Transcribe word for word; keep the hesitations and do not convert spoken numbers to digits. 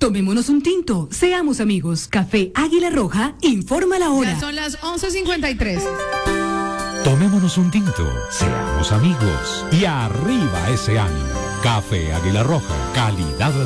Tomémonos un tinto, seamos amigos. Café Águila Roja, informa la hora. Ya son las once cincuenta y tres. Tomémonos un tinto, seamos amigos y arriba ese ánimo. Café Águila Roja, calidad